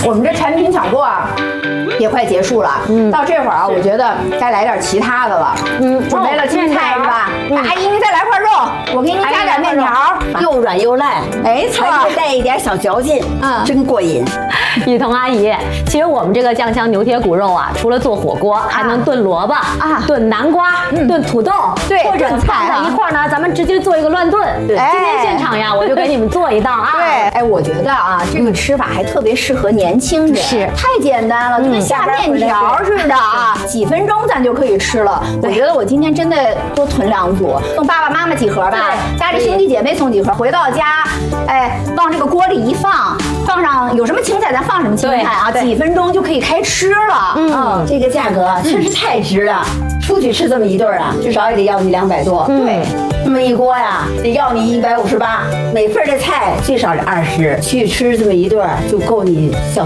我们这产品抢购啊，也快结束了。到这会儿啊，我觉得该来点其他的了。准备了青菜是吧？阿姨，您再来块肉，我给您加点面条， 又软又烂， 没错， 还带一点小嚼劲，真过瘾。 雨桐阿姨，其实我们这个酱香牛贴骨肉啊，除了做火锅，还能炖萝卜啊，炖南瓜，炖土豆， 对， 或者放在一块儿呢，咱们直接做一个乱炖。今天现场呀，我就给你们做一道啊。 对，哎，我觉得啊，这个吃法还特别适合年轻人， 是太简单了，就跟下面条似的啊，几分钟咱就可以吃了。我觉得我今天真的多囤2组，送爸爸妈妈几盒吧，家里兄弟姐妹送几盒，回到家，哎，往这个锅里一放，放上有什么青菜咱放什么青菜啊，几分钟就可以开吃了。 这个价格确实太值了。出去吃这么一顿啊，至少也得要你200多。 对， 这么一锅呀，得要你158，每份的菜最少是20，去吃这么一顿就够你小